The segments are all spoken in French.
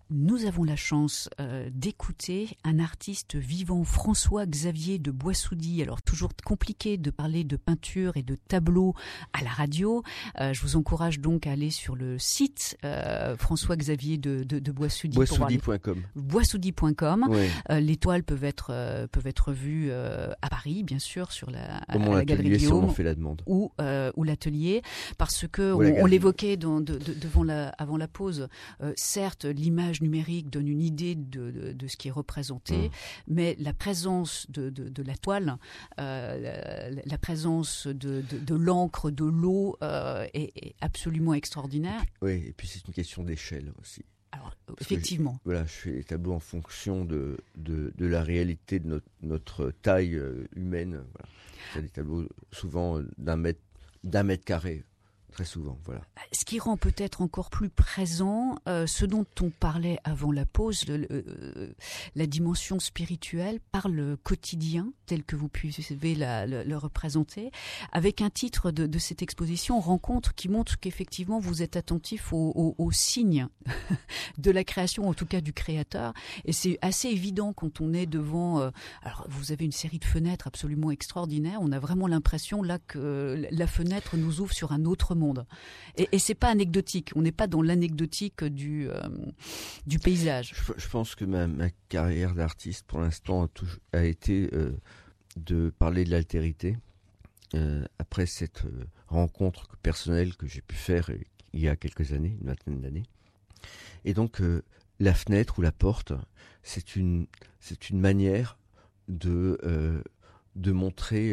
Nous avons la chance d'écouter un artiste vivant, François-Xavier de Boissoudy. Alors, toujours compliqué de parler de peinture et de tableaux à la radio. Je vous encourage donc à aller sur le site François-Xavier de Boissoudy. Boissoudy.com. Boissoudy.com. Oui. Les toiles peuvent être vues à Paris, bien sûr, sur la Galerie Si on Guillaume. en fait la demande. Ou l'atelier, parce que Ou la on l'évoquait avant la pause. Certes, l'image numérique donne une idée de ce qui est représenté, mais la présence de la toile, la présence de l'encre, de l'eau est absolument extraordinaire. Et puis c'est une question d'échelle aussi. Alors, effectivement. Je fais les tableaux en fonction de la réalité de notre taille humaine. Voilà. C'est des tableaux souvent d'un mètre carré. Très souvent, voilà. Ce qui rend peut-être encore plus présent ce dont on parlait avant la pause, la dimension spirituelle par le quotidien, tel que vous pouvez le représenter, avec un titre de cette exposition, Rencontre, qui montre qu'effectivement vous êtes attentif aux signes de la création, en tout cas du créateur. Et c'est assez évident quand on est devant... alors, vous avez une série de fenêtres absolument extraordinaires. On a vraiment l'impression là que la fenêtre nous ouvre sur un autre monde. Et c'est pas anecdotique. On n'est pas dans l'anecdotique du paysage. Je pense que ma carrière d'artiste, pour l'instant, a été de parler de l'altérité. Après cette rencontre personnelle que j'ai pu faire il y a quelques années, une vingtaine d'années. Et donc, la fenêtre ou la porte, c'est une manière de montrer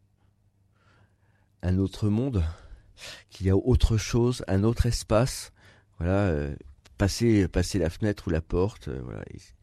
un autre monde, qu'il y a autre chose, un autre espace, voilà, passer la fenêtre ou la porte, voilà.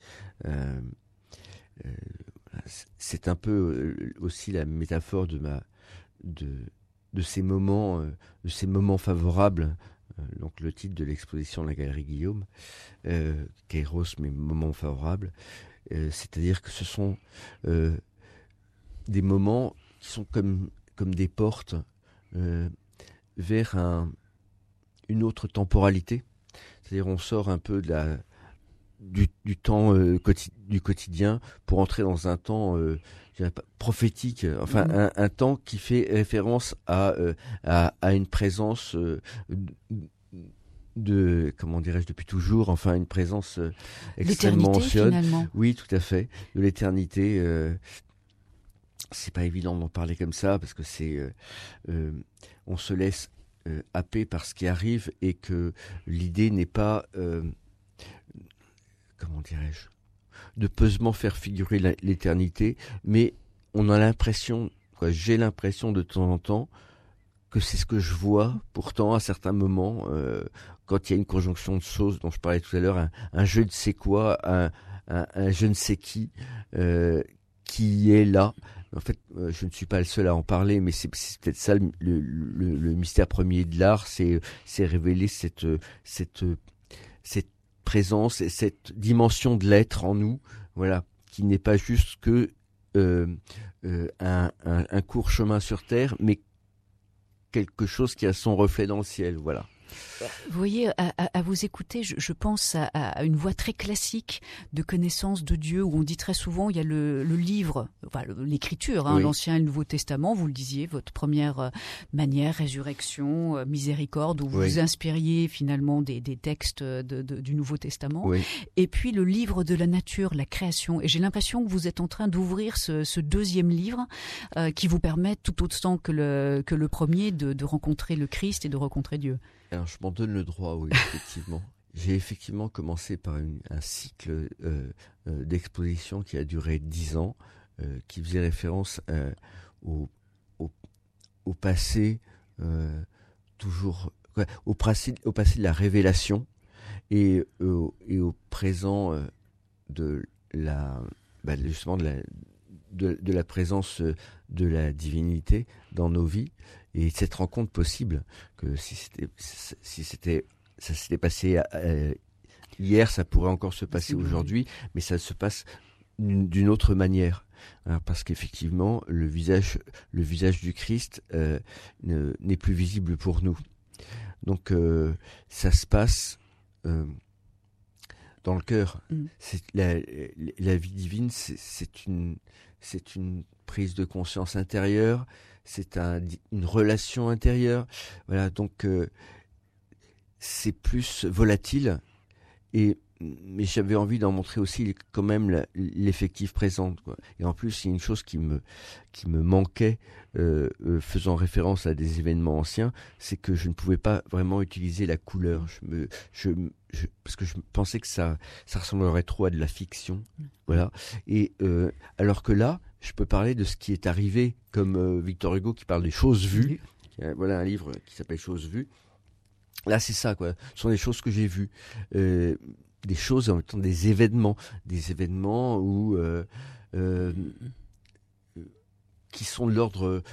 C'est un peu aussi la métaphore de ces moments favorables. Donc le titre de l'exposition de la Galerie Guillaume, Kairos, mes moments favorables, c'est-à-dire que ce sont des moments qui sont comme des portes vers une autre temporalité. C'est-à-dire on sort un peu du temps du quotidien pour entrer dans un temps je dirais pas, prophétique, enfin un temps qui fait référence à une présence comment dirais-je, depuis toujours, enfin une présence extrêmement ancienne. Finalement. Oui, tout à fait, de l'éternité. C'est pas évident d'en parler comme ça parce que on se laisse happer par ce qui arrive et que l'idée n'est pas, comment dirais-je, de peusement faire figurer l'éternité, mais on a l'impression, j'ai l'impression de temps en temps que c'est ce que je vois. Pourtant, à certains moments, quand il y a une conjonction de choses dont je parlais tout à l'heure, un je ne sais quoi, un je ne sais qui est là. En fait, je ne suis pas le seul à en parler, mais c'est peut-être ça le mystère premier de l'art, c'est révéler cette présence et cette dimension de l'être en nous, voilà, qui n'est pas juste que un court chemin sur terre, mais quelque chose qui a son reflet dans le ciel, voilà. Vous voyez, à vous écouter, je pense à une voie très classique de connaissance de Dieu, où on dit très souvent, il y a le livre, enfin, l'écriture, Oui. l'Ancien et le Nouveau Testament, vous le disiez, votre première manière, résurrection, miséricorde, où vous Oui. vous inspiriez finalement des textes du Nouveau Testament. Oui. Et puis le livre de la nature, la création. Et j'ai l'impression que vous êtes en train d'ouvrir ce deuxième livre qui vous permet tout autant que le premier de rencontrer le Christ et de rencontrer Dieu. Alors, je m'en donne le droit, oui, effectivement. J'ai effectivement commencé par un cycle d'exposition qui a duré 10 ans, qui faisait référence au passé, toujours, au passé de la révélation et au présent justement de la présence de la divinité dans nos vies. Et cette rencontre possible, que si ça s'était passé hier, ça pourrait encore se passer aujourd'hui, mais ça se passe d'une autre manière. Alors, parce qu'effectivement, le visage du Christ n'est plus visible pour nous. Donc, ça se passe dans le cœur. C'est la vie divine, c'est une prise de conscience intérieure, c'est une relation intérieure. Voilà, donc c'est plus volatile. Mais j'avais envie d'en montrer aussi quand même l'effectif présente, quoi. Et en plus, il y a une chose qui me manquait, faisant référence à des événements anciens, c'est que je ne pouvais pas vraiment utiliser la couleur. Parce que je pensais que ça ressemblerait trop à de la fiction. Voilà. Et alors que là, je peux parler de ce qui est arrivé, comme Victor Hugo qui parle des choses vues. Voilà un livre qui s'appelle Choses vues. Là, c'est ça, quoi. Ce sont des choses que j'ai vues. Des choses en même temps, des événements où qui sont de l'ordre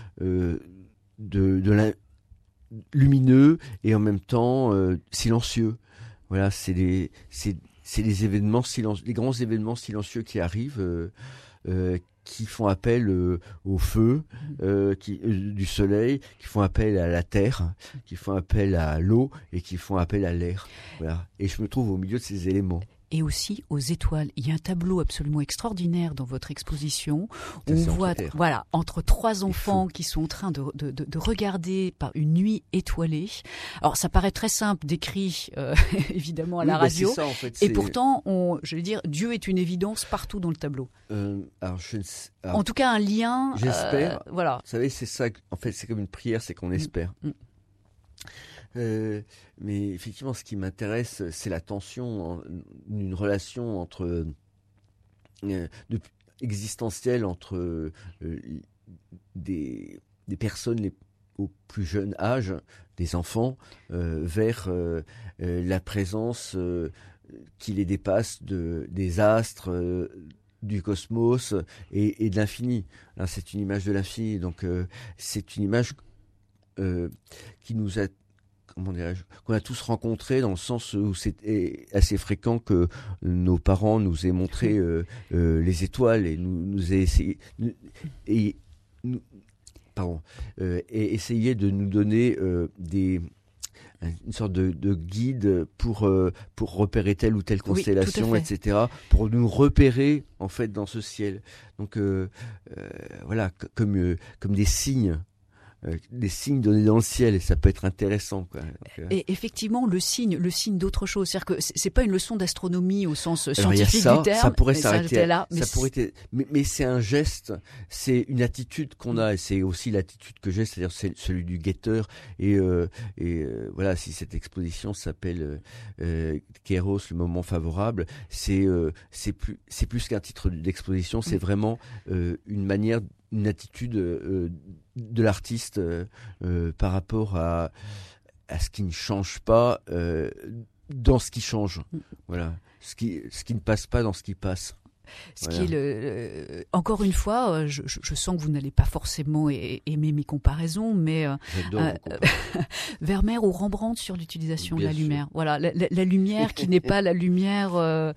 de lumineux et en même temps silencieux. Voilà, c'est des événements silencieux, des grands événements silencieux qui arrivent, qui font appel au feu du soleil, qui font appel à la terre, qui font appel à l'eau et qui font appel à l'air. Voilà. Et je me trouve au milieu de ces éléments. Et aussi aux étoiles. Il y a un tableau absolument extraordinaire dans votre exposition où on voit entre trois enfants qui sont en train de regarder par une nuit étoilée. Alors ça paraît très simple décrit évidemment à la radio, c'est ça, en fait, et pourtant je vais dire Dieu est une évidence partout dans le tableau. En tout cas un lien. J'espère. Voilà. Vous savez, c'est ça. En fait, c'est comme une prière, c'est qu'on espère. Mais effectivement, ce qui m'intéresse, c'est la tension d'une relation existentielle entre des personnes au plus jeune âge, des enfants, vers la présence qui les dépasse des astres, du cosmos et de l'infini. Là, c'est une image de l'infini, donc c'est une image qui nous a, comment dirais-je, qu'on a tous rencontré, dans le sens où c'est assez fréquent que nos parents nous aient montré les étoiles et nous aient essayé et essayer de nous donner une sorte de guide pour repérer telle ou telle constellation, etc., pour nous repérer en fait dans ce ciel. Donc voilà, comme des signes donnés dans le ciel, et ça peut être intéressant, quoi. Donc, et effectivement, le signe d'autre chose, c'est-à-dire que c'est pas une leçon d'astronomie au sens scientifique du terme. Ça pourrait s'arrêter là, mais c'est un geste, c'est une attitude qu'on a, et c'est aussi l'attitude que j'ai, c'est-à-dire c'est celui du guetteur. Et voilà, si cette exposition s'appelle Kéros, le moment favorable, c'est plus qu'un titre d'exposition, c'est vraiment une attitude de l'artiste par rapport à ce qui ne change pas dans ce qui change. Voilà, ce qui ne passe pas dans ce qui passe. Qui est encore une fois, je sens que vous n'allez pas forcément aimer mes comparaisons, mais Vermeer ou Rembrandt sur l'utilisation de la lumière. Voilà, la lumière qui n'est pas la lumière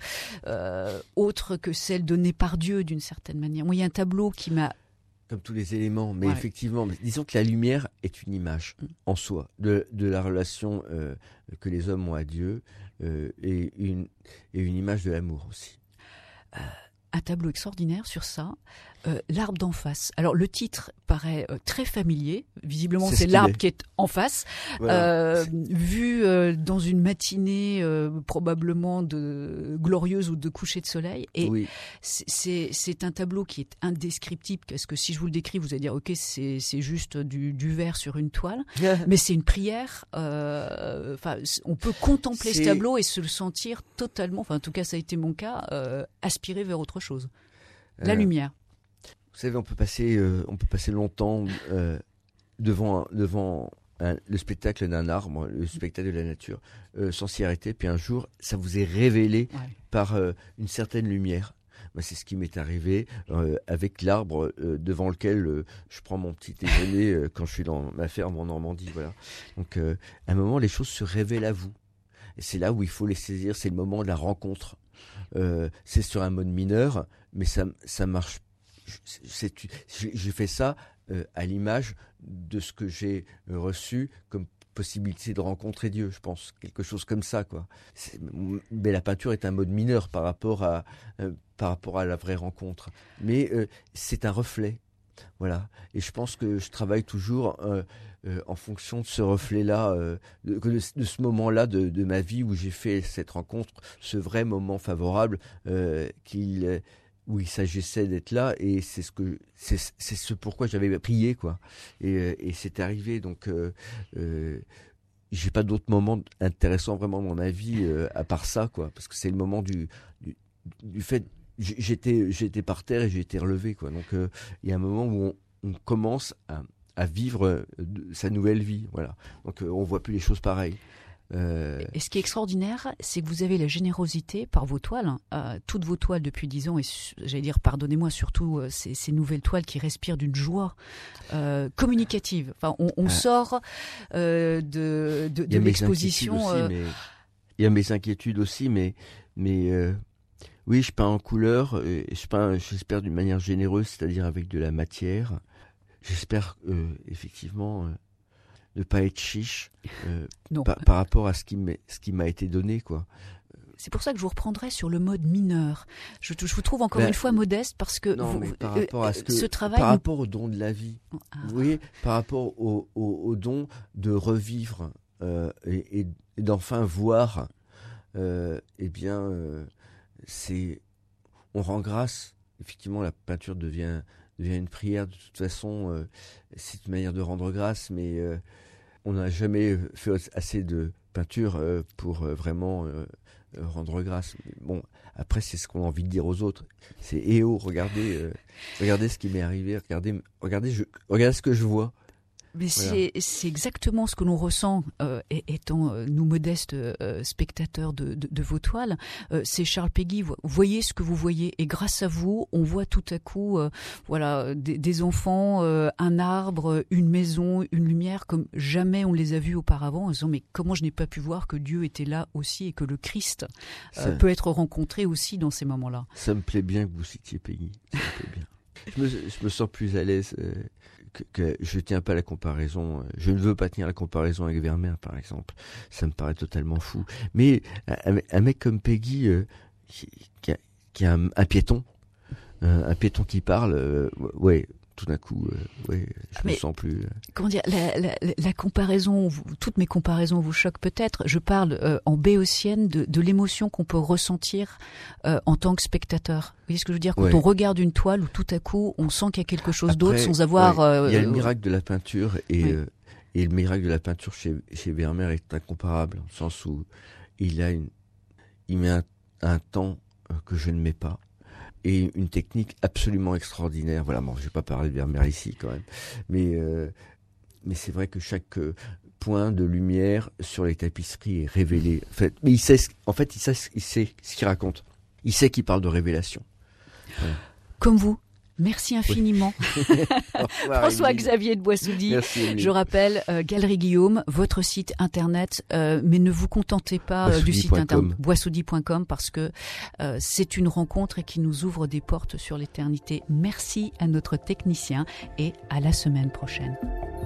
autre que celle donnée par Dieu d'une certaine manière. Moi, il y a un tableau qui m'a... Comme tous les éléments, mais effectivement, disons que la lumière est une image en soi de la relation que les hommes ont à Dieu, et une image de l'amour aussi. Un tableau extraordinaire sur ça, l'arbre d'en face. Alors le titre paraît très familier, visiblement c'est l'arbre qui est en face, voilà. Vu dans une matinée probablement glorieuse ou de coucher de soleil, et c'est un tableau qui est indescriptible, parce que si je vous le décris, vous allez dire ok, c'est juste du vert sur une toile, mais c'est une prière. On peut contempler ce tableau et se le sentir totalement, enfin en tout cas ça a été mon cas, aspiré vers autre chose. La lumière. Vous savez, on peut passer longtemps devant le spectacle d'un arbre, le spectacle de la nature, sans s'y arrêter. Puis un jour, ça vous est révélé par une certaine lumière. Moi, c'est ce qui m'est arrivé avec l'arbre devant lequel je prends mon petit déjeuner quand je suis dans ma ferme en Normandie. Voilà. Donc, à un moment, les choses se révèlent à vous. Et c'est là où il faut les saisir. C'est le moment de la rencontre. C'est sur un mode mineur, mais ça marche. J'ai fait ça à l'image de ce que j'ai reçu comme possibilité de rencontrer Dieu, je pense, quelque chose comme ça, quoi. Mais la peinture est un mode mineur par rapport à la vraie rencontre. Mais c'est un reflet, voilà. Et je pense que je travaille toujours en fonction de ce reflet-là, de ce moment-là de ma vie où j'ai fait cette rencontre, ce vrai moment favorable où il s'agissait d'être là, et c'est ce pourquoi j'avais prié, quoi. Et c'est arrivé, donc j'ai pas d'autres moments intéressants vraiment dans ma vie à part ça, quoi, parce que c'est le moment du fait j'étais par terre et j'ai été relevé, quoi. Donc il y a un moment où on commence à vivre sa nouvelle vie, voilà. Donc on voit plus les choses pareilles. Et ce qui est extraordinaire, c'est que vous avez la générosité par vos toiles, toutes vos toiles depuis 10 ans, et j'allais dire, pardonnez-moi, surtout ces nouvelles toiles qui respirent d'une joie communicative. Enfin, on sort de l'exposition. Il y a mes inquiétudes aussi, mais oui, je peins en couleur, j'espère d'une manière généreuse, c'est-à-dire avec de la matière. J'espère effectivement ne pas être chiche par rapport à ce qui m'a été donné, quoi. C'est pour ça que je vous reprendrai sur le mode mineur. Je vous trouve encore une fois modeste parce que par rapport à ce travail... Par rapport au don de la vie, vous voyez, par rapport au don de revivre et d'enfin voir, on rend grâce. Effectivement, la peinture devient une prière. De toute façon, c'est une manière de rendre grâce, mais on n'a jamais fait assez de peinture pour vraiment rendre grâce. Mais bon, après, c'est ce qu'on a envie de dire aux autres. C'est regardez ce qui m'est arrivé, regardez ce que je vois. Mais voilà. C'est exactement ce que l'on ressent étant nous modestes spectateurs de vos toiles. C'est Charles Péguy, voyez ce que vous voyez, et grâce à vous, on voit tout à coup des enfants, un arbre, une maison, une lumière comme jamais on les a vus auparavant, en disant mais comment je n'ai pas pu voir que Dieu était là aussi et que le Christ peut être rencontré aussi dans ces moments-là. Ça me plaît bien que vous citiez Péguy, ça me plaît bien. Je me sens plus à l'aise. Que je tiens pas la comparaison, je ne veux pas tenir la comparaison avec Vermeer, par exemple. Ça me paraît totalement fou. Mais un mec comme Péguy, qui a un piéton qui parle, ouais, tout d'un coup, je me sens plus... Comment dire, la comparaison, toutes mes comparaisons vous choquent peut-être. Je parle en béotienne de l'émotion qu'on peut ressentir en tant que spectateur. Vous voyez ce que je veux dire? Quand on regarde une toile où tout à coup on sent qu'il y a quelque chose d'autre sans avoir... il y a le miracle de la peinture et le miracle de la peinture chez Vermeer est incomparable, dans le sens où il met un temps que je ne mets pas. Et une technique absolument extraordinaire. Voilà, bon, je vais pas parler de Vermeer ici quand même, mais c'est vrai que chaque point de lumière sur les tapisseries est révélé. Mais il sait ce qu'il raconte. Il sait qu'il parle de révélation. Voilà. Comme vous. Merci infiniment. François-Xavier de Boissoudy. Merci, je rappelle, Galerie Guillaume, votre site internet, mais ne vous contentez pas du site internet boissoudy.com parce que c'est une rencontre qui nous ouvre des portes sur l'éternité. Merci à notre technicien et à la semaine prochaine.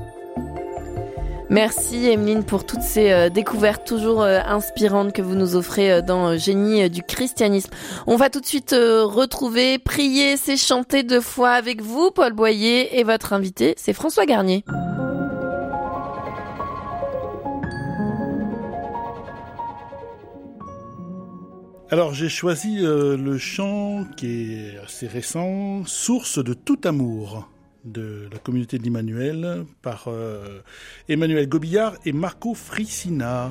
Merci Emeline pour toutes ces découvertes toujours inspirantes que vous nous offrez dans Génie du christianisme. On va tout de suite retrouver Prier, c'est chanter de foi avec vous, Paul Boyer, et votre invité, c'est François Garnier. Alors j'ai choisi le chant qui est assez récent, Source de tout amour, de la communauté de l'Emmanuel, par Emmanuel Gobillard et Marco Fricina.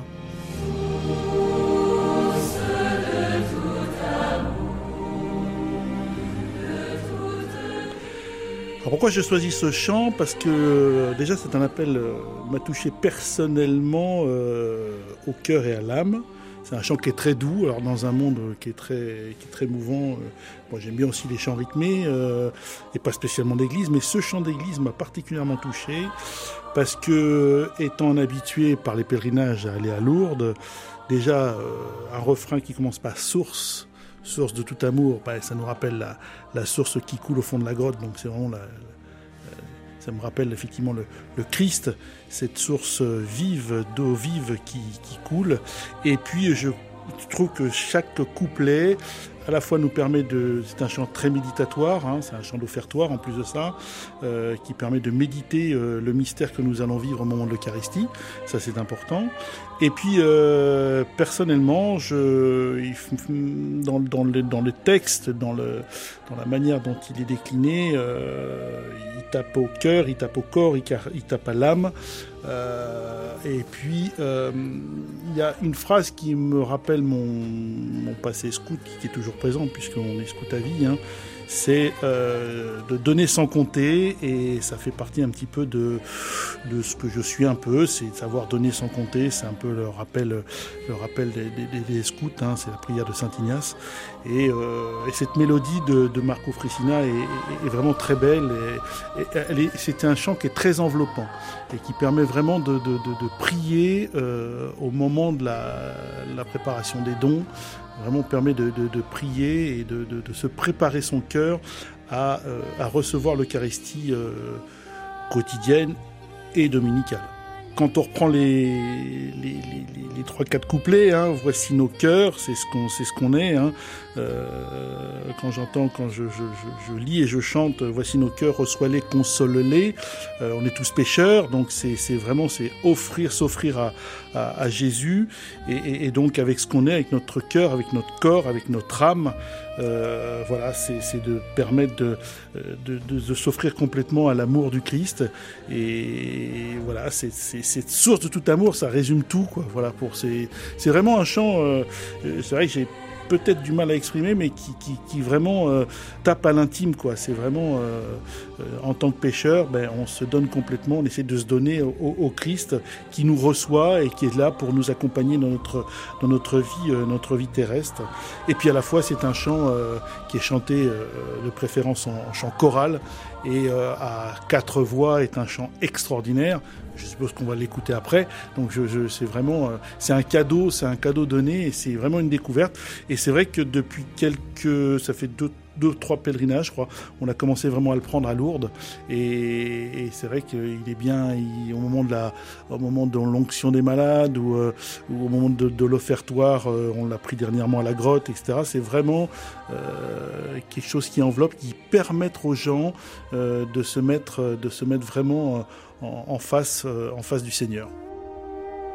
Alors pourquoi j'ai choisi ce chant? Parce que déjà c'est un appel m'a touché personnellement au cœur et à l'âme. C'est un chant qui est très doux, alors dans un monde qui est très mouvant. Moi, j'aime bien aussi les chants rythmés, et pas spécialement d'église, mais ce chant d'église m'a particulièrement touché, parce que, étant habitué par les pèlerinages à aller à Lourdes, déjà, un refrain qui commence par source de tout amour, ça nous rappelle la source qui coule au fond de la grotte, donc c'est vraiment Ça me rappelle effectivement le Christ, cette source vive, d'eau vive qui coule. Et puis je trouve que chaque couplet à la fois nous permet c'est un chant très méditatoire, c'est un chant d'offertoire en plus de ça, qui permet de méditer le mystère que nous allons vivre au moment de l'Eucharistie. Ça, c'est important. Et puis, personnellement, dans le texte, dans la manière dont il est décliné, il tape au cœur, il tape au corps, il tape à l'âme. Et puis, il y a une phrase qui me rappelle mon passé scout, qui est toujours présent, puisqu'on est scout à vie, c'est de donner sans compter, et ça fait partie un petit peu de ce que je suis un peu, c'est de savoir donner sans compter. C'est un peu le rappel des scouts, c'est la prière de Saint Ignace, et cette mélodie de Marco Frissina est vraiment très belle, et c'est un chant qui est très enveloppant et qui permet vraiment de prier au moment de la préparation des dons. Vraiment permet de prier et de se préparer son cœur à recevoir l'Eucharistie quotidienne et dominicale. Quand on reprend les 3-4 couplets, voici nos cœurs, c'est ce qu'on est. Quand je lis et je chante, voici nos cœurs, reçois-les, console-les. On est tous pécheurs, donc c'est s'offrir à Jésus, et donc avec ce qu'on est, avec notre cœur, avec notre corps, avec notre âme. Voilà, c'est de permettre de s'offrir complètement à l'amour du Christ, et voilà, c'est cette source de tout amour, ça résume tout, quoi. Voilà, c'est vraiment un chant, c'est vrai que j'ai peut-être du mal à exprimer, mais qui vraiment tape à l'intime, quoi. C'est vraiment, en tant que pécheur, on se donne complètement, on essaie de se donner au Christ, qui nous reçoit et qui est là pour nous accompagner dans notre vie terrestre. Et puis à la fois, c'est un chant qui est chanté de préférence en chant choral, et à 4 voix, est un chant extraordinaire. Je suppose qu'on va l'écouter après. Donc c'est vraiment, c'est un cadeau donné, et c'est vraiment une découverte. Et c'est vrai que depuis ça fait 2-3 pèlerinages, je crois, on a commencé vraiment à le prendre à Lourdes, et c'est vrai qu'il est bien, au moment de l'onction des malades, ou au moment de l'offertoire, on l'a pris dernièrement à la grotte, etc. C'est vraiment quelque chose qui enveloppe, qui permet aux gens de se mettre vraiment en face du Seigneur.